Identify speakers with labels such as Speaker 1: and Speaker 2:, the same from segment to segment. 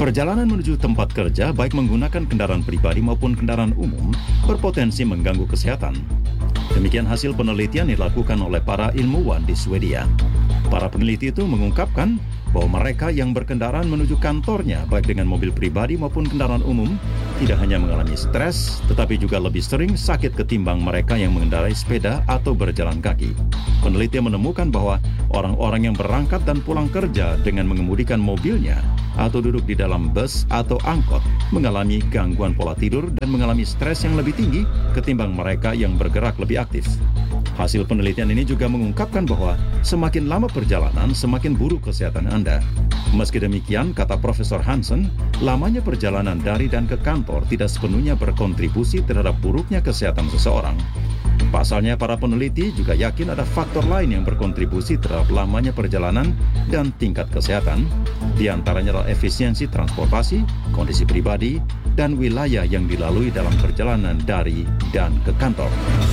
Speaker 1: Perjalanan menuju tempat kerja, baik menggunakan kendaraan pribadi maupun kendaraan umum, berpotensi mengganggu kesehatan. Demikian hasil penelitian yang dilakukan oleh para ilmuwan di Swedia. Para peneliti itu mengungkapkan bahwa mereka yang berkendaraan menuju kantornya, baik dengan mobil pribadi maupun kendaraan umum, tidak hanya mengalami stres, tetapi juga lebih sering sakit ketimbang mereka yang mengendarai sepeda atau berjalan kaki. Peneliti menemukan bahwa orang-orang yang berangkat dan pulang kerja dengan mengemudikan mobilnya atau duduk di dalam bus atau angkot mengalami gangguan pola tidur dan mengalami stres yang lebih tinggi ketimbang mereka yang bergerak lebih aktif. Hasil penelitian ini juga mengungkapkan bahwa semakin lama perjalanan, semakin buruk kesehatan Anda. Meski demikian, kata Profesor Hansen, lamanya perjalanan dari dan ke kantor tidak sepenuhnya berkontribusi terhadap buruknya kesehatan seseorang. Pasalnya, para peneliti juga yakin ada faktor lain yang berkontribusi terhadap lamanya perjalanan dan tingkat kesehatan. Di antaranya adalah efisiensi transportasi, kondisi pribadi, dan wilayah yang dilalui dalam perjalanan dari dan ke kantor.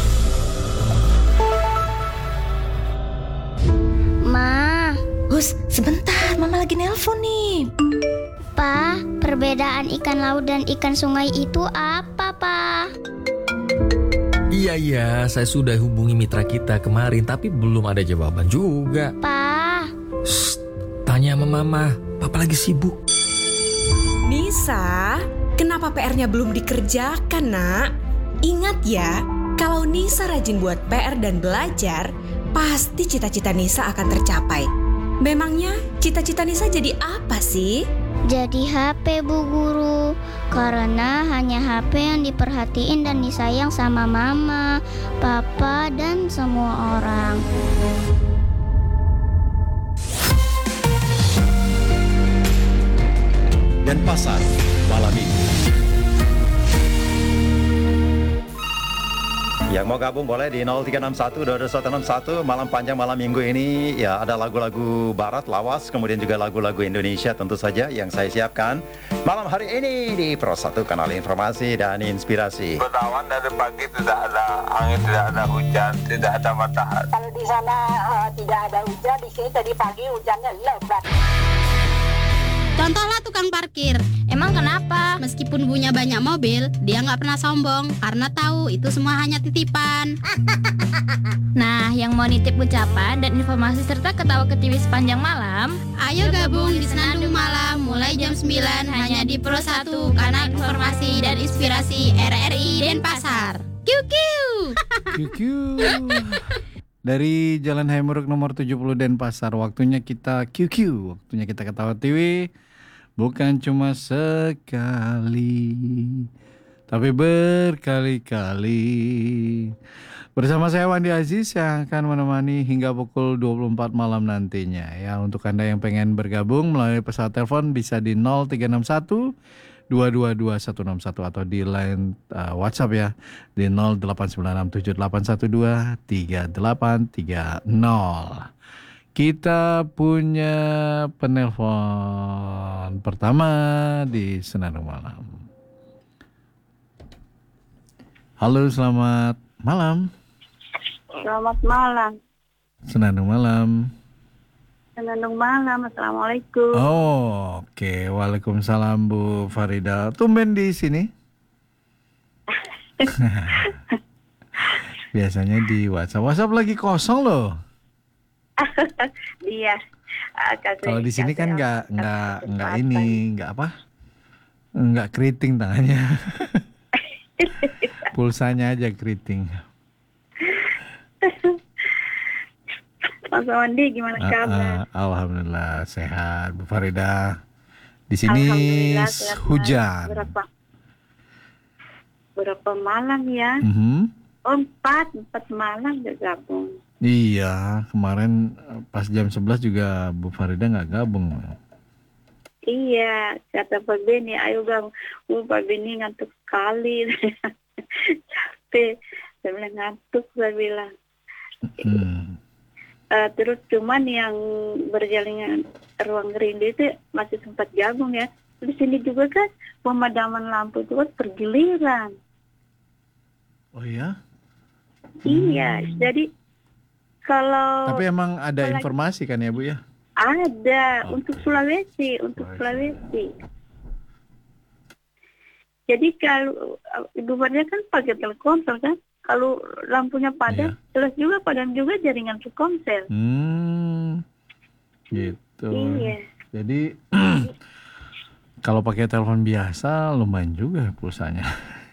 Speaker 2: Ma,
Speaker 3: Hus, sebentar, Mama lagi nelpon nih.
Speaker 2: Pa, perbedaan ikan laut dan ikan sungai itu apa, Pa?
Speaker 4: Iya, saya sudah hubungi mitra kita kemarin, tapi belum ada jawaban juga.
Speaker 2: Pa,
Speaker 4: Shh, tanya sama Mama, Papa lagi sibuk.
Speaker 3: Nisa, kenapa PR-nya belum dikerjakan, Nak? Ingat ya, kalau Nisa rajin buat PR dan belajar, pasti cita-cita Nisa akan tercapai. Memangnya cita-cita Nisa jadi apa sih?
Speaker 2: jadi HP, Bu Guru. Karena hanya HP yang diperhatiin dan disayang sama Mama, Papa, dan semua orang.
Speaker 1: Dan pasar malam minggu. Yang mau gabung boleh di 0361 malam panjang malam minggu ini ya ada lagu-lagu barat lawas, kemudian juga lagu-lagu Indonesia tentu saja yang saya siapkan malam hari ini di Pro 1 Kanal Informasi dan Inspirasi.
Speaker 5: Berawan dari pagi, tidak ada angin, tidak ada hujan, tidak ada matahari.
Speaker 6: Kalau di sana tidak ada hujan, di sini tadi pagi hujannya lebat.
Speaker 7: Contohlah tukang parkir. Emang kenapa? Meskipun punya banyak mobil, dia nggak pernah sombong karena tahu itu semua hanya titipan.
Speaker 8: Nah, yang mau nitip ucapan dan informasi serta ketawa ketiwi sepanjang malam,
Speaker 7: Ayo gabung di Senandung Malam mulai jam 9 hanya di Pro 1 Kanal Informasi dan Inspirasi RRI Denpasar. QQ.
Speaker 9: QQ. Dari Jalan Haimuruk nomor 70 Denpasar, waktunya kita QQ, waktunya kita ketawa TV. Bukan cuma sekali, tapi berkali-kali. Bersama saya Wandi Aziz yang akan menemani hingga pukul 24 malam nantinya. Ya, untuk Anda yang pengen bergabung melalui pesawat telepon bisa di 0361 222 161 atau di line WhatsApp ya di 089678123830. Kita punya penelpon pertama di Senandung Malam. Halo, selamat malam.
Speaker 6: Selamat malam.
Speaker 9: Senandung Malam.
Speaker 6: Senandung malam. Assalamualaikum.
Speaker 9: Oh, oke. Waalaikumsalam Bu Farida. Tumben di sini. Biasanya di WhatsApp. WhatsApp lagi kosong loh.
Speaker 6: Iya.
Speaker 9: Kalau di sini kan nggak ini, nggak apa? Nggak keriting tangannya. Pulsanya aja keriting.
Speaker 6: Mas Wandi, gimana kabar?
Speaker 9: Alhamdulillah sehat, Bu Farida. Di sini
Speaker 6: Alhamdulillah, sehat,
Speaker 9: hujan.
Speaker 6: Berapa malam ya? Oh, 4 malam udah gabung.
Speaker 9: Iya, kemarin pas jam 11 juga Bu Farida nggak gabung.
Speaker 6: Iya, kata Pak Beni, ayo gabung. Pak Beni ngantuk sekali. Capek. Saya bilang ngantuk, saya bilang. Terus cuman yang berjalan ruang rindu itu masih sempat gabung ya. Di sini juga kan pemadaman lampu itu kan pergiliran.
Speaker 9: Oh iya?
Speaker 6: Iya, jadi kalau...
Speaker 9: Tapi emang ada informasi kan ya Bu ya?
Speaker 6: Ada,
Speaker 9: Okay.
Speaker 6: untuk Sulawesi, Sulawesi. Jadi kalau Ibu Farida kan pakai Telkomsel kan, kalau lampunya padam, jelas juga padam juga jaringan Telkomsel.
Speaker 9: Gitu.
Speaker 6: Iya.
Speaker 9: Jadi kalau pakai telepon biasa lumayan juga pulsanya.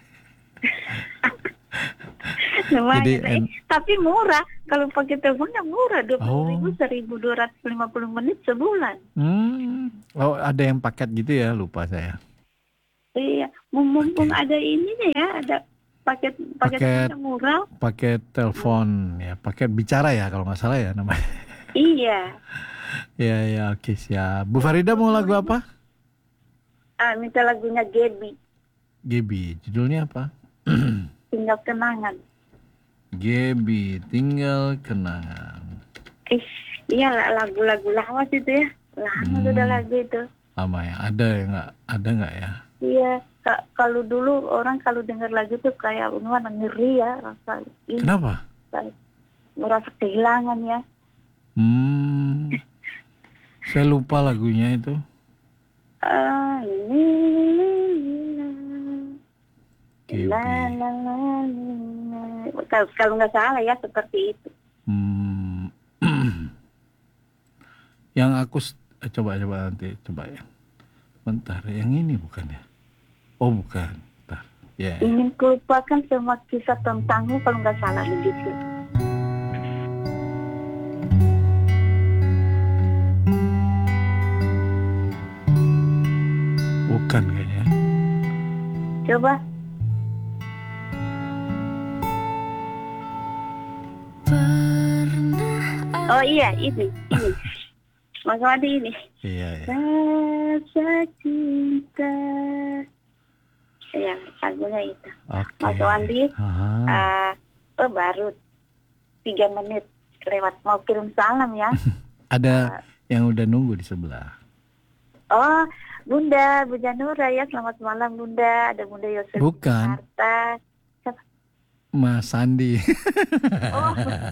Speaker 6: Lumayan,
Speaker 9: Jadi,
Speaker 6: tapi murah. Kalau pakai teleponnya murah, 20.000, 1.250 menit sebulan.
Speaker 9: Oh, ada yang paket gitu ya, lupa saya.
Speaker 6: Iya, mumpung ada ininya ya, ada paket yang murah.
Speaker 9: Paket telepon ya, paket bicara ya kalau nggak salah ya namanya.
Speaker 6: Iya.
Speaker 9: Ya, oke, siap. Bu Farida mau lagu apa?
Speaker 6: Minta lagunya
Speaker 9: Gebi, judulnya apa?
Speaker 6: Tinggal Kenangan.
Speaker 9: Gebi, Tinggal Kenangan.
Speaker 6: Iya, lagu-lagu lawas itu ya. Lama sudah lagu itu.
Speaker 9: Lama ya, ada nggak ya?
Speaker 6: Iya, kalau dulu orang kalau dengar lagu itu kayak ngeri ya rasa.
Speaker 9: Kenapa?
Speaker 6: Merasa kehilangan ya.
Speaker 9: Saya lupa lagunya itu.
Speaker 6: Kalau nggak salah ya seperti itu.
Speaker 9: Yang aku coba nanti coba ya. Bentar, yang ini bukan ya? Oh bukan. Bentar. Yeah.
Speaker 6: Ingin kulupakan semua kisah tentangmu kalau nggak salah begitu.
Speaker 9: Bukan kayaknya.
Speaker 6: Coba. Oh iya, ini. Mas Wandi ini.
Speaker 9: Iya.
Speaker 6: Rasa cinta. Ya, lagunya itu.
Speaker 9: Okay.
Speaker 6: Mas Wandi, baru 3 menit lewat mau kirim salam ya.
Speaker 9: Ada yang udah nunggu di sebelah.
Speaker 6: Oh, Bunda Nura ya, selamat malam Bunda. Ada Bunda Yosef.
Speaker 9: Bukan.
Speaker 6: Jakarta.
Speaker 9: Mas Sandi.
Speaker 6: Oh,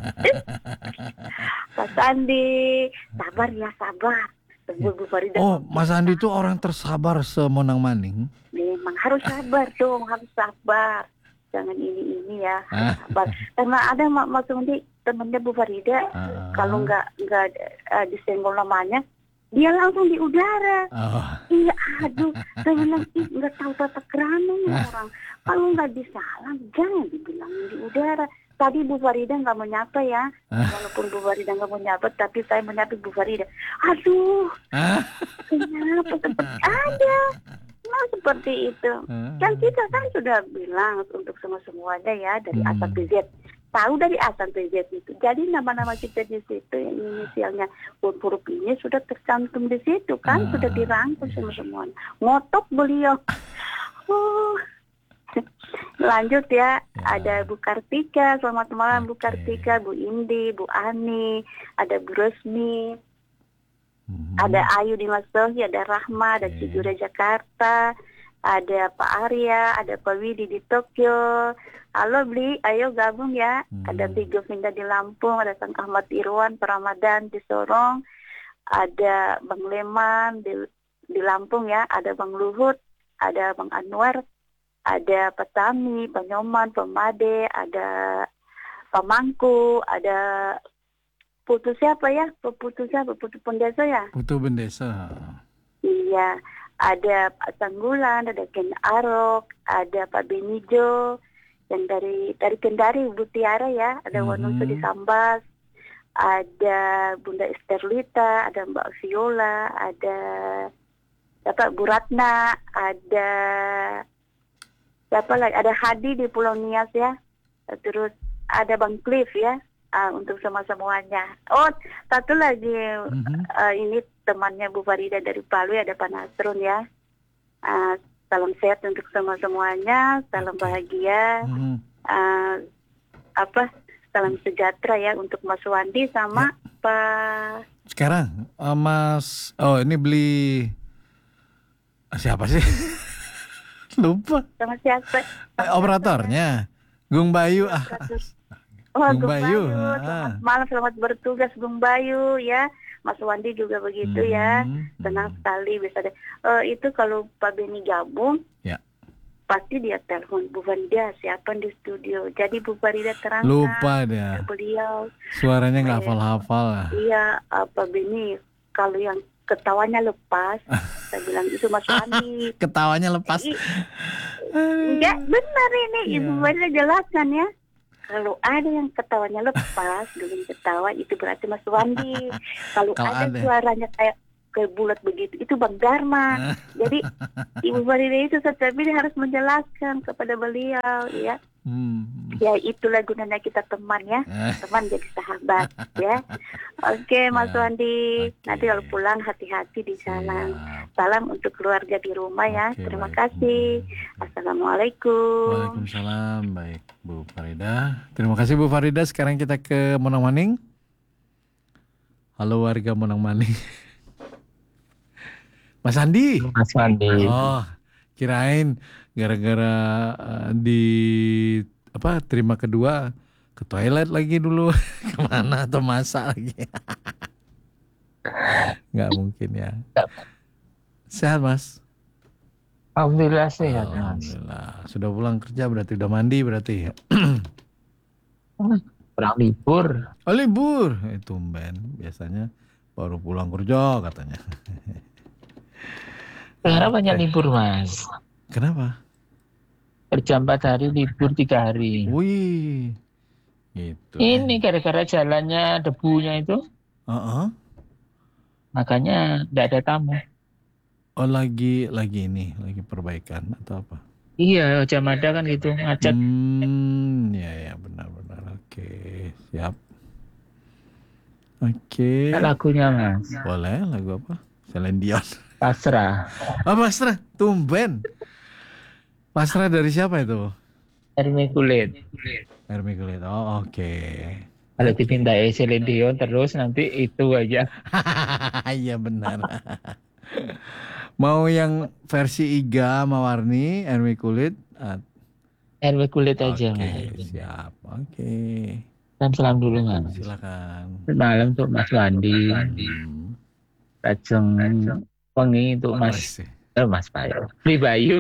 Speaker 6: Mas Sandi, sabar ya, sabar. Bu Farida.
Speaker 9: Oh, Mas Sandi itu orang tersabar semonang maning.
Speaker 6: Memang harus sabar dong, harus sabar. Jangan ini ya, harus sabar. Karena ada Mas Sandi temannya Bu Farida, kalau nggak disenggol namanya, dia langsung di udara. Iya, aduh, saya bilang nggak tahu tata keramanya orang. Kalau nggak disalam, jangan dibilangin di udara. Tadi Bu Farida nggak menyapa ya, walaupun Bu Farida nggak menyapa, tapi saya menyapa Bu Farida. Aduh, kenapa seperti ada? Nah seperti itu. Kan kita kan sudah bilang untuk semuanya ya dari A sampai Z. Tahu dari A sampai Z itu. Jadi nama-nama kita di situ yang inisialnya huruf ini sudah tercantum di situ kan, sudah dirangkum semuanya. Ngotot beliau. Lanjut ya, ada Bu Kartika, selamat malam Bu Kartika, Bu Indi, Bu Ani, ada Bu Resmi, ada Ayu di Mas Sohi, ada Rahma, ada Cijura Jakarta, ada Pak Arya, ada Pak Widi di Tokyo. Halo Bli, ayo gabung ya. Ada Bigo Vinda di Lampung, ada Kang Ahmad Irwan, Pak Ramadan di Sorong, ada Bang Leman di Lampung ya, ada Bang Luhut, ada Bang Anwar, ada Pak Tami, Pak Nyoman, Pak Made, ada Pak Mangku, ada Putu siapa ya? Putu siapa? Putu Pendesa ya?
Speaker 9: Putu Pendesa.
Speaker 6: Iya, ada Pak Tanggulan, ada Ken Arok, ada Pak Benijo, yang dari Kendari, Bu Tiara ya, ada Wanusu di Sambas, ada Bunda Esterlita, ada Mbak Viola, ada Bapak Bu Ratna, ada siapa lagi? Ada Hadi di Pulau Nias ya. Terus ada Bang Cliff ya. Untuk semuanya. Oh, satu lagi ini temannya Bu Farida dari Palu, ada Pak Nasrun ya. Salam sehat untuk semuanya, salam bahagia. Salam sejahtera ya untuk Mas Wandi sama Pak.
Speaker 9: Sekarang Mas, ini beli siapa sih? Lupa.
Speaker 6: Sama siapa?
Speaker 9: Operatornya Gung Bayu.
Speaker 6: Gung Bayu. Selamat malam, selamat bertugas Gung Bayu ya. Mas Wandi juga begitu ya. Senang sekali bisa ada. Itu kalau Pak Beni gabung, pasti dia telepon Bu Farida, siapa di studio. Jadi Bu Farida terangkan
Speaker 9: Lupa dia.
Speaker 6: beliau.
Speaker 9: Suaranya nggak hafal-hafal lah.
Speaker 6: Iya, apa Beni, kalau yang ketawanya lepas, saya bilang itu Mas Wandi.
Speaker 9: Ketawanya lepas.
Speaker 6: Enggak, benar ini Ibu Farida jelaskan ya. Kalau ada yang ketawanya lepas, belum ketawa, itu berarti Mas Wandi. Kalau ada suaranya kayak bulat begitu, itu Bang Dharma. Jadi Ibu Farida itu setiap ini harus menjelaskan kepada beliau, ya. Ya itulah gunanya kita teman ya, teman jadi sahabat ya. Oke, Mas Wandi, nanti kalau pulang hati-hati di jalan. Salam untuk keluarga di rumah ya. Terima kasih. Assalamualaikum.
Speaker 9: Waalaikumsalam. Baik, Bu Farida. Terima kasih Bu Farida. Sekarang kita ke Monang Maning. Halo warga Monang Maning. Mas Andi.
Speaker 10: Mas Andi.
Speaker 9: Oh, kirain gara-gara terima kedua ke toilet lagi dulu. Kemana atau masak lagi. Nggak mungkin ya. Sehat Mas?
Speaker 10: Alhamdulillah sehat.
Speaker 9: Alhamdulillah. Sudah pulang kerja berarti, udah mandi berarti ya.
Speaker 10: Pulang libur.
Speaker 9: Oh libur. Tumben. Biasanya baru pulang kerja katanya.
Speaker 10: Sekarang banyak libur Mas.
Speaker 9: Kenapa?
Speaker 10: Kerja 4 hari, libur 3 hari.
Speaker 9: Wih, gitu.
Speaker 10: Ini gara-gara jalannya debunya itu. Makanya tidak ada tamu.
Speaker 9: Oh lagi perbaikan atau apa?
Speaker 10: Iya, Jamada kan gitu ngajak.
Speaker 9: Ya benar-benar. Oke, siap. Oke.
Speaker 10: Lagunya Mas.
Speaker 9: Boleh, lagu apa? Celine Dion.
Speaker 10: Pasrah.
Speaker 9: Oh Pasrah, tumben. Pasrah dari siapa itu?
Speaker 10: Hermi Kulit.
Speaker 9: Oh oke.
Speaker 10: Kalau dipindahin Celine Dion terus nanti itu aja.
Speaker 9: Iya benar. Mau yang versi Iga sama Warni, Hermi Kulit?
Speaker 10: Hermi Kulit aja.
Speaker 9: Oke, siap. Oke.
Speaker 10: Salam dulu Mas.
Speaker 9: Silakan.
Speaker 10: Malam untuk Mas Wandi. Rajeng Wengi untuk Mas Bayu. Bayu.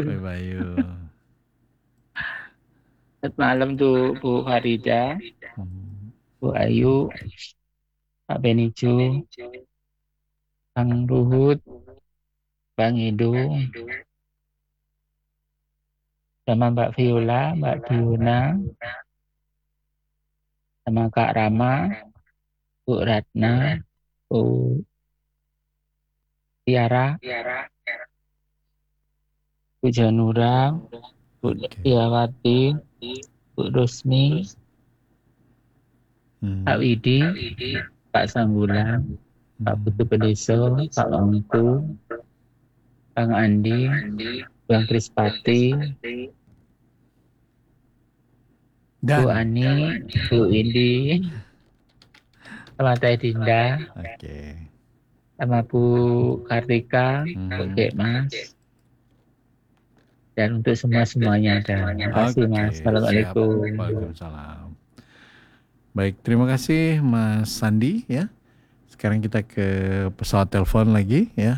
Speaker 10: Malam tuh Bu Farida, Bu Ayu, Pak Benijo, Bang Ruhut, Bang Edo, sama Mbak Viola, Mbak Diona, sama Kak Rama, Bu Ratna, Bu Tiara, Bu Janura, Bu Tiawati, Bu Rosmi, Pak Widi, Pak Sanggulang, Pak Putu Pedeso, Pak Ongku, Bang Andi, Bang Krispati, Bu Ani, Bu Indi, sama Teh Dinda.
Speaker 9: Oke.
Speaker 10: Sama Bu Kartika, Bu Mas, dan untuk semuanya ada. Terima kasih Mas. Assalamualaikum.
Speaker 9: Waalaikumsalam. Baik, terima kasih Mas Sandi ya. Sekarang kita ke pesawat telepon lagi ya.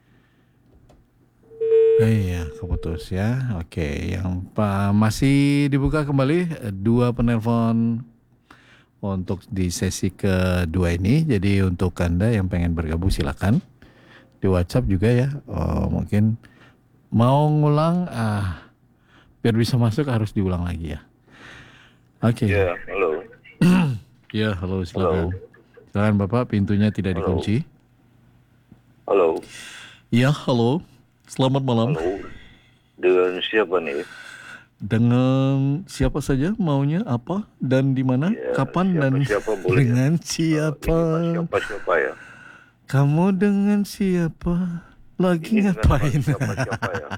Speaker 9: Iya, keputus ya. Oke, yang masih dibuka kembali 2 penelpon untuk di sesi kedua ini. Jadi untuk Anda yang pengen bergabung silakan di WhatsApp juga ya. Mungkin mau ngulang biar bisa masuk harus diulang lagi ya. Oke.
Speaker 5: Ya, halo.
Speaker 9: Ya, halo silakan. Silakan Bapak, pintunya tidak dikunci.
Speaker 5: Halo.
Speaker 9: Ya, halo. Selamat malam.
Speaker 5: Halo. Dengan siapa nih?
Speaker 9: Dengan siapa saja, maunya apa dan di mana, kapan
Speaker 5: siapa
Speaker 9: dan
Speaker 5: boleh
Speaker 9: dengan siapa?
Speaker 5: Siapa ya?
Speaker 9: Kamu dengan siapa? Lagi ngapain?
Speaker 5: Siapa ya?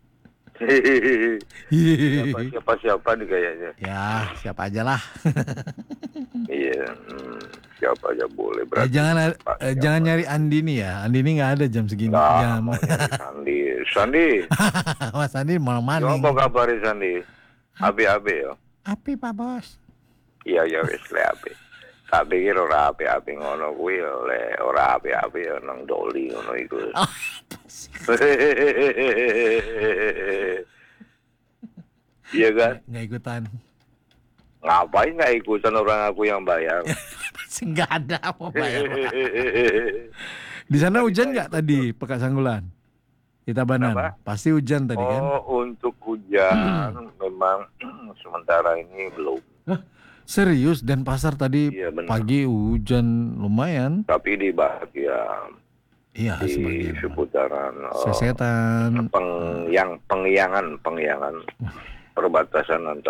Speaker 5: Siapa nih kayaknya.
Speaker 9: Ya, siapa aja lah.
Speaker 5: Iya, siapa aja boleh.
Speaker 9: Jangan nyari Andini ya. Andini nggak ada jam segini. Jam.
Speaker 5: Sandi.
Speaker 9: Mas Sandi mau mana?
Speaker 5: Apa kabar Sandi? Api ya.
Speaker 9: Api Pak Bos.
Speaker 5: Iya wis le api. Tak pikir ora api ngono kuwi oleh ora api nang doli ngono iku. Iya kan?
Speaker 9: Nggak ikutan.
Speaker 5: Ngapain nggak ikutan orang aku yang bayar?
Speaker 9: Nggak ada mau bayar. Di sana hujan nggak tadi, Pekat Sanggulan? Di Tabanan.
Speaker 5: Kenapa?
Speaker 9: Pasti hujan tadi kan?
Speaker 5: Oh, untuk hujan memang sementara ini belum.
Speaker 9: Serius, Denpasar tadi
Speaker 5: Iya, benar.
Speaker 9: pagi hujan lumayan.
Speaker 5: Tapi di bahagia
Speaker 9: Iya,
Speaker 5: di
Speaker 9: sebagian.
Speaker 5: seputaran
Speaker 9: Sesetan.
Speaker 5: pengiangan perbatasan antara